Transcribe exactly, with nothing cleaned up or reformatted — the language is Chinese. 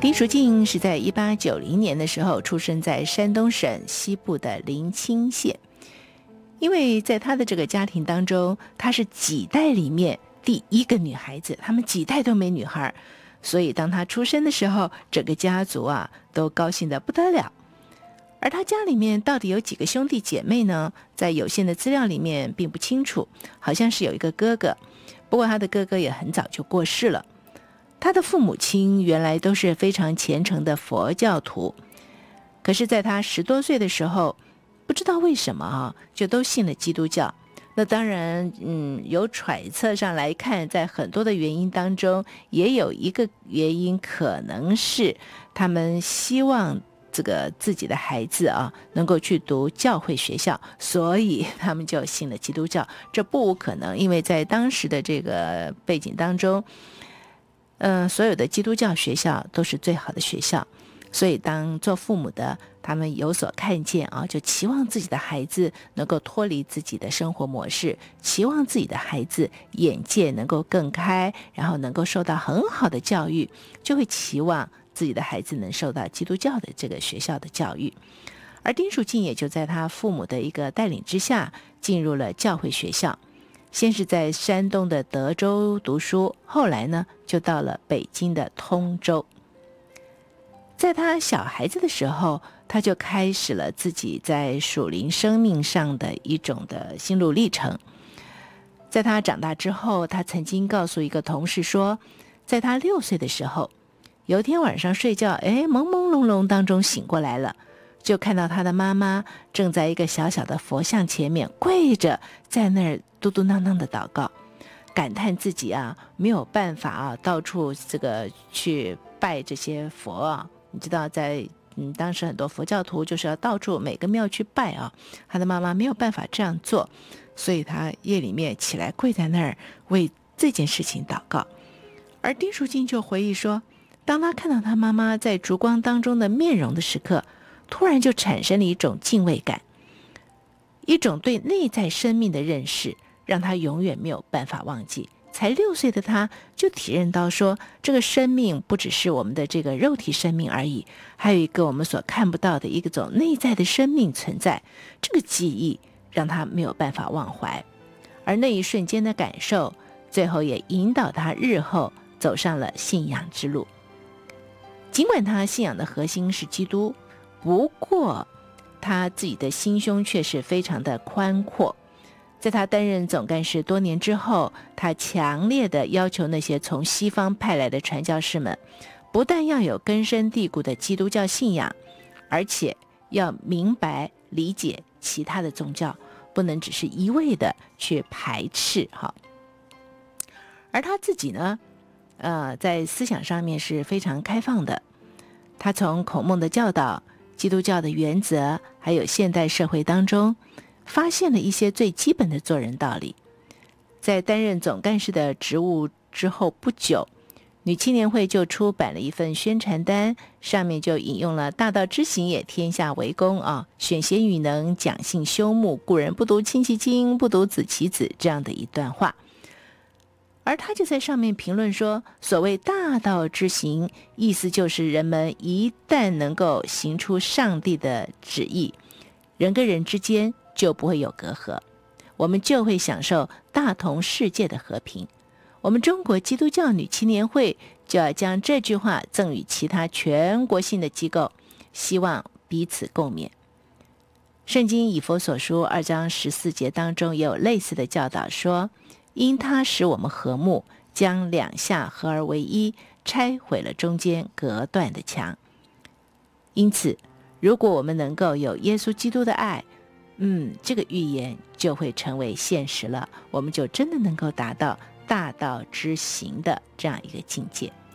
丁淑静是在一八九零年的时候出生在山东省西部的临清县。因为在她的这个家庭当中，她是几代里面第一个女孩子，他们几代都没女孩，所以当她出生的时候，整个家族啊都高兴得不得了。而她家里面到底有几个兄弟姐妹呢？在有限的资料里面并不清楚，好像是有一个哥哥，不过她的哥哥也很早就过世了。她的父母亲原来都是非常虔诚的佛教徒，可是在她十多岁的时候，不知道为什么啊，就都信了基督教。那当然，嗯，由揣测上来看，在很多的原因当中，也有一个原因可能是他们希望这个自己的孩子啊能够去读教会学校，所以他们就信了基督教。这不无可能，因为在当时的这个背景当中，呃，所有的基督教学校都是最好的学校，所以当做父母的他们有所看见啊，就期望自己的孩子能够脱离自己的生活模式，期望自己的孩子眼界能够更开，然后能够受到很好的教育，就会期望自己的孩子能受到基督教的这个学校的教育。而丁淑静也就在他父母的一个带领之下进入了教会学校，先是在山东的德州读书，后来呢就到了北京的通州。在他小孩子的时候，他就开始了自己在属灵生命上的一种的心路历程。在他长大之后，他曾经告诉一个同事说，在他六岁的时候，有一天晚上睡觉，哎，朦朦胧胧当中醒过来了，就看到他的妈妈正在一个小小的佛像前面跪着，在那儿嘟嘟囔囔的祷告，感叹自己啊没有办法啊到处这个去拜这些佛啊。你知道在嗯当时很多佛教徒就是要到处每个庙去拜啊，他的妈妈没有办法这样做，所以他夜里面起来跪在那儿为这件事情祷告。而丁淑静就回忆说，当他看到他妈妈在烛光当中的面容的时刻，突然就产生了一种敬畏感，一种对内在生命的认识，让他永远没有办法忘记。才六岁的他就体认到说，这个生命不只是我们的这个肉体生命而已，还有一个我们所看不到的一种内在的生命存在。这个记忆让他没有办法忘怀，而那一瞬间的感受，最后也引导他日后走上了信仰之路。尽管他信仰的核心是基督，不过他自己的心胸却是非常的宽阔。在他担任总干事多年之后，他强烈的要求那些从西方派来的传教士们，不但要有根深蒂固的基督教信仰，而且要明白理解其他的宗教，不能只是一味的去排斥哈。而他自己呢，呃，在思想上面是非常开放的。他从孔孟的教导、基督教的原则，还有现代社会当中，发现了一些最基本的做人道理。在担任总干事的职务之后不久，女青年会就出版了一份宣传单，上面就引用了大道之行也，天下为公啊，选贤与能，讲信修睦，故人不读亲其经，不读子其子，这样的一段话。而他就在上面评论说，所谓大道之行，意思就是人们一旦能够行出上帝的旨意，人跟人之间就不会有隔阂，我们就会享受大同世界的和平。我们中国基督教女青年会就要将这句话赠予其他全国性的机构，希望彼此共勉。圣经以弗所书二章十四节当中也有类似的教导说，因他使我们和睦，将两下合而为一，拆毁了中间隔断的墙。因此如果我们能够有耶稣基督的爱，嗯，这个预言就会成为现实了，我们就真的能够达到大道之行的这样一个境界。